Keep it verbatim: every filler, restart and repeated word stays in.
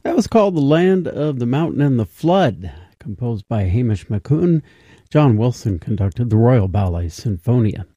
That was called The Land of the Mountain and the Flood, composed by Hamish McCune. John Wilson conducted the Royal Ballet Sinfonia.